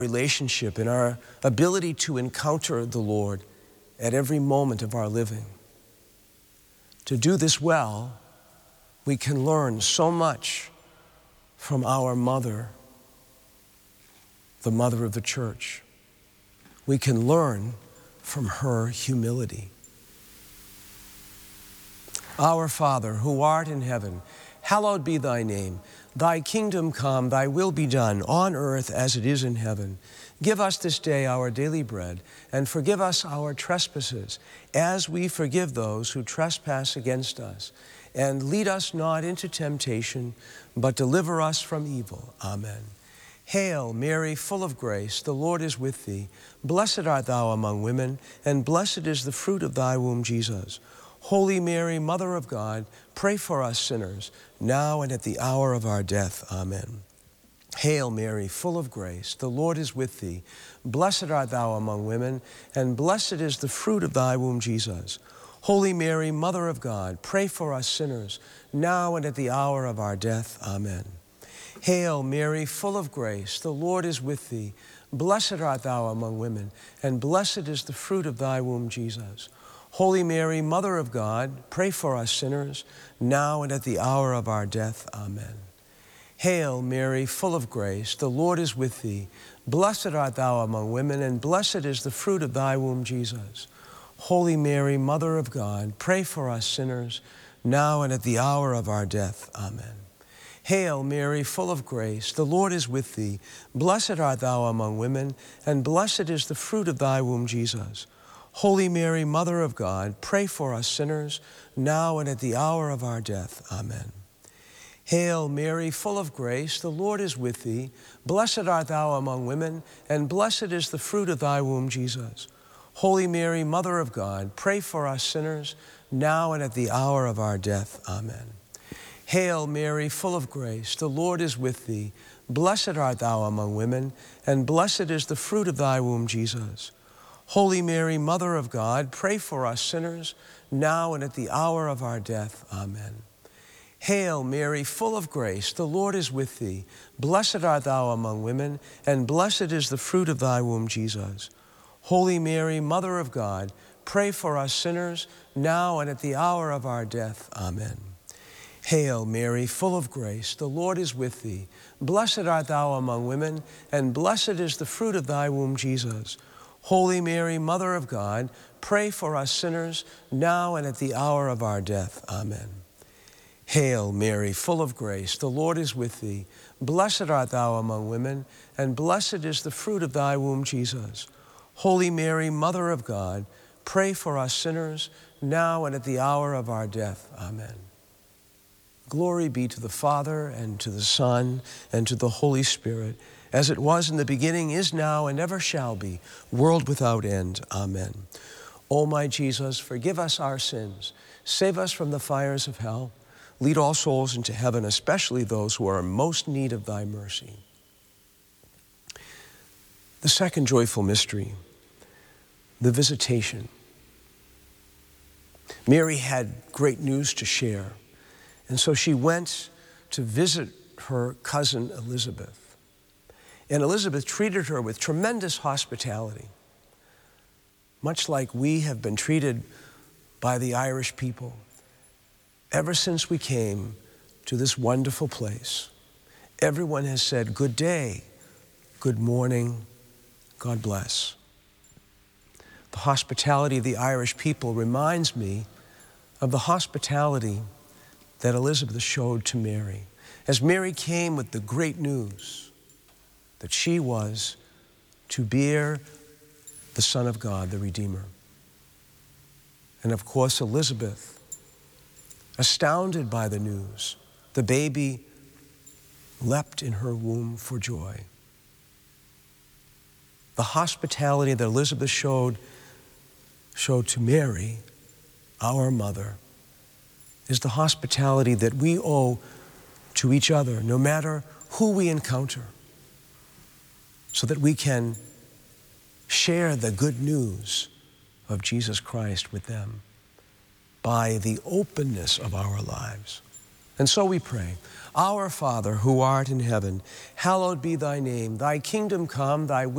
relationship and our ability to encounter the Lord at every moment of our living. To do this well, we can learn so much from our mother, the mother of the church. We can learn from her humility. Our Father, who art in heaven, hallowed be thy name. Thy kingdom come, thy will be done, on earth as it is in heaven. Give us this day our daily bread, and forgive us our trespasses, as we forgive those who trespass against us. And lead us not into temptation, but deliver us from evil. Amen. Hail, Mary, full of grace, the Lord is with thee. Blessed art thou among women, and blessed is the fruit of thy womb, Jesus. Holy Mary, Mother of God, pray for us sinners, now and at the hour of our death. Amen. Hail Mary, full of grace, the Lord is with thee. Blessed art thou among women, and blessed is the fruit of thy womb, Jesus. Holy Mary, Mother of God, pray for us sinners, now and at the hour of our death. Amen. Hail Mary, full of grace, the Lord is with thee. Blessed art thou among women, and blessed is the fruit of thy womb, Jesus. Holy Mary, Mother of God, pray for us sinners, now and at the hour of our death. Amen. Hail Mary, full of grace, the Lord is with thee. Blessed art thou among women, and blessed is the fruit of thy womb, Jesus. Holy Mary, Mother of God, pray for us sinners, now and at the hour of our death. Amen. Hail Mary, full of grace, the Lord is with thee. Blessed art thou among women, and blessed is the fruit of thy womb, Jesus. Holy Mary, Mother of God, pray for us sinners, now and at the hour of our death. Amen. Hail Mary, full of grace, the Lord is with thee. Blessed art thou among women, and blessed is the fruit of thy womb, Jesus. Holy Mary, Mother of God, pray for us sinners, now and at the hour of our death. Amen. Hail Mary, full of grace, the Lord is with thee. Blessed art thou among women, and blessed is the fruit of thy womb, Jesus. Holy Mary, Mother of God, pray for us sinners, now and at the hour of our death. Amen. Hail Mary, full of grace, the Lord is with thee. Blessed art thou among women, and blessed is the fruit of thy womb, Jesus. Holy Mary, Mother of God, pray for us sinners, now and at the hour of our death. Amen. Hail Mary, full of grace, the Lord is with thee. Blessed art thou among women, and blessed is the fruit of thy womb, Jesus. Holy Mary, Mother of God, pray for us sinners, now and at the hour of our death. Amen. Hail Mary, full of grace, the Lord is with thee. Blessed art thou among women, and blessed is the fruit of thy womb, Jesus. Holy Mary, Mother of God, pray for us sinners, now and at the hour of our death. Amen. Glory be to the Father, and to the Son, and to the Holy Spirit, as it was in the beginning, is now, and ever shall be, world without end. Amen. O my Jesus, forgive us our sins, save us from the fires of hell, lead all souls into heaven, especially those who are in most need of thy mercy. The second joyful mystery, the visitation. Mary had great news to share, and so she went to visit her cousin Elizabeth. And Elizabeth treated her with tremendous hospitality, much like we have been treated by the Irish people ever since we came to this wonderful place. Everyone has said, good day, good morning, God bless. The hospitality of the Irish people reminds me of the hospitality that Elizabeth showed to Mary, as Mary came with the great news that she was to bear the Son of God, the Redeemer. And of course, Elizabeth, astounded by the news, the baby leapt in her womb for joy. The hospitality that Elizabeth showed to Mary, our mother, is the hospitality that we owe to each other, no matter who we encounter, so that we can share the good news of Jesus Christ with them by the openness of our lives. And so we pray, Our Father, who art in heaven, hallowed be thy name. Thy kingdom come, thy will